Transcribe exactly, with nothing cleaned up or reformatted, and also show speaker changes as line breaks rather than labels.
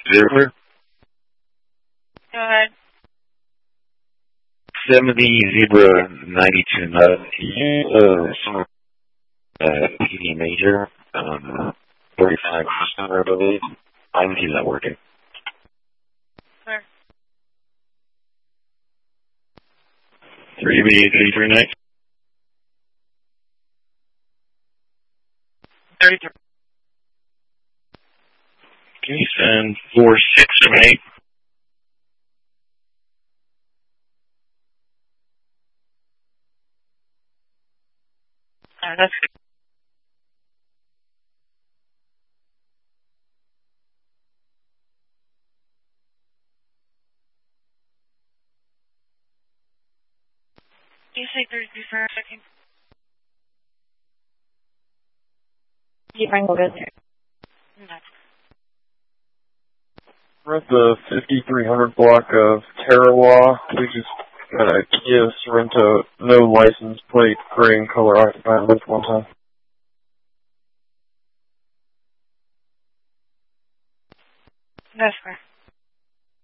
Zero.
Go ahead.
seventy Zebra ninety-two nut. Uh, uh, P D major. Um, forty-five horsepower, I believe. I think he's not working.
Where?
three B three three nine.
thirty-three.
Can you send four six seven eight?
Uh, that's good. Can you say thirty-three for a second?
Yeah, I will go there.
No.
We're at the fifty-three hundred block of Tarawa. We just got a Kia Sorento, no license plate, gray in color, occupied with one time.
That's fair.